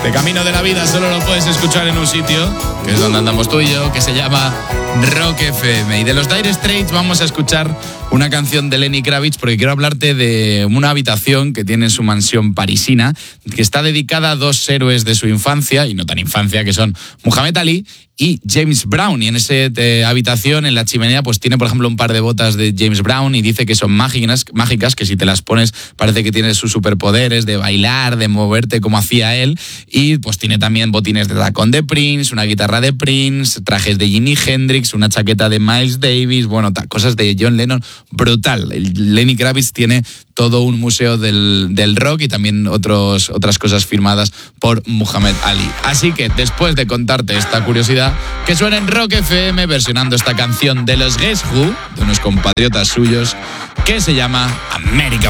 De Camino de la Vida solo lo puedes escuchar en un sitio, que es donde andamos tú y yo, que se llama Rock FM. Y de los Dire Straits vamos a escuchar una canción de Lenny Kravitz, porque quiero hablarte de una habitación que tiene en su mansión parisina, que está dedicada a dos héroes de su infancia, y no tan infancia, que son Muhammad Ali y James Brown. Y en esa habitación, en la chimenea, pues tiene, por ejemplo, un par de botas de James Brown y dice que son mágicas, que si te las pones parece que tienes sus superpoderes de bailar, de moverte como hacía él. Y pues tiene también botines de tacón de Prince, una guitarra de Prince, trajes de Jimi Hendrix, una chaqueta de Miles Davis, bueno, cosas de John Lennon. Brutal. Lenny Kravitz tiene todo un museo del rock y también otras cosas firmadas por Muhammad Ali. Así que después de contarte esta curiosidad, que suena en Rock FM versionando esta canción de los Guess Who, de unos compatriotas suyos, que se llama America